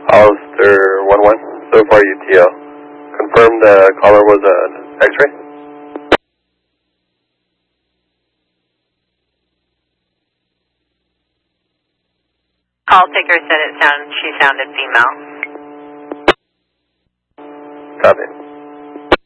Hollister 1-1, so far UTL. Confirm the caller was an X-ray? Call taker said she sounded female. Copy.